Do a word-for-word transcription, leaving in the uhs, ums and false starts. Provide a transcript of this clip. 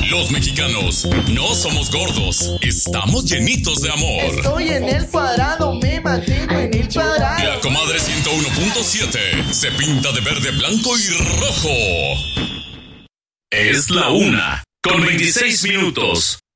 Los mexicanos no somos gordos, estamos llenitos de amor. Estoy en el cuadrado, me mantengo en el cuadrado. La comadre ciento uno punto siete se pinta de verde, blanco y rojo. Es la una, con veintiséis minutos.